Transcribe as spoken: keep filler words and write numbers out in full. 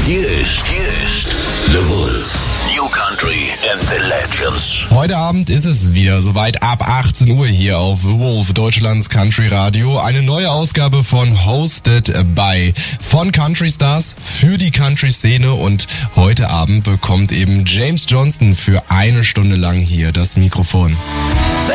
Hier ist, hier ist The Wolf. New Country and the Legends. Heute Abend ist es wieder soweit, ab achtzehn Uhr hier auf The Wolf, Deutschlands Country Radio. Eine neue Ausgabe von Hosted by von Country Stars für die Country-Szene. Und heute Abend bekommt eben James Johnston für eine Stunde lang hier das Mikrofon. There